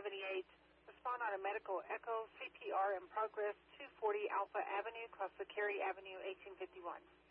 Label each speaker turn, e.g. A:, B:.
A: 78. Respond on a medical echo, CPR in progress, 240 Alpha Avenue, across the Cary Avenue, 1851.